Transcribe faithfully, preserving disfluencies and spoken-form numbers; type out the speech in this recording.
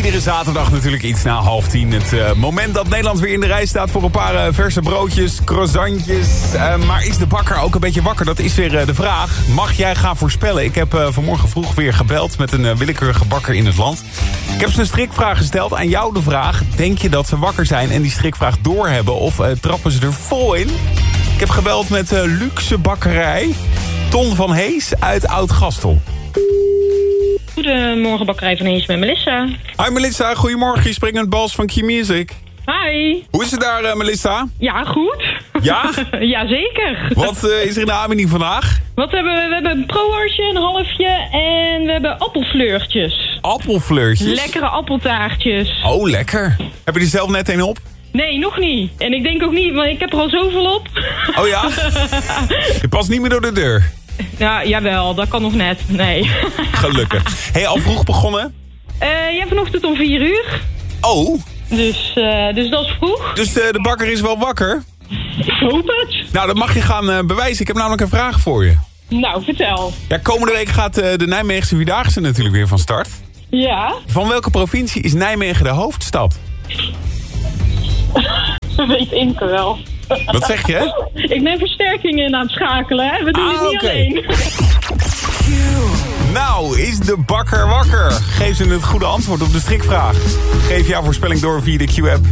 Iedere zaterdag natuurlijk iets na half tien. Het uh, moment dat Nederland weer in de rij staat voor een paar uh, verse broodjes, croissantjes. Uh, maar is de bakker ook een beetje wakker? Dat is weer uh, de vraag. Mag jij gaan voorspellen? Ik heb uh, vanmorgen vroeg weer gebeld met een uh, willekeurige bakker in het land. Ik heb ze een strikvraag gesteld. Aan jou de vraag. Denk je dat ze wakker zijn en die strikvraag doorhebben? Of uh, trappen ze er vol in? Ik heb gebeld met uh, luxe bakkerij Ton van Hees uit Oud-Gastel. Goedemorgen, bakkerij van Hees met Melissa. Hi Melissa, goedemorgen. Je spreekt met Bas van Key Music. Hi. Hoe is het daar, uh, Melissa? Ja, goed. Ja? Jazeker. Wat uh, is er in de aanbieding vandaag? Wat hebben we? We hebben een proworstje, een halfje en we hebben appelfleurtjes. Appelfleurtjes? Lekkere appeltaartjes. Oh, lekker. Heb je er zelf net een op? Nee, nog niet. En ik denk ook niet, want ik heb er al zoveel op. Oh ja? Je past niet meer door de deur. Ja, jawel, dat kan nog net. Nee. Gelukkig. Hey, al vroeg begonnen? Uh, ja, vanochtend om vier uur. Oh. Dus, uh, dus dat is vroeg. Dus uh, de bakker is wel wakker? Ik hoop het. Nou, dat mag je gaan uh, bewijzen. Ik heb namelijk een vraag voor je. Nou, vertel. Ja, komende week gaat uh, de Nijmeegse Vierdaagse natuurlijk weer van start. Ja? Van welke provincie is Nijmegen de hoofdstad? Dat weet ik wel. Wat zeg je? Ik ben versterkingen aan het schakelen, hè? We doen ah, het niet okay. alleen. Nou, is de bakker wakker? Geef ze het goede antwoord op de strikvraag. Geef jouw voorspelling door via de Q-app.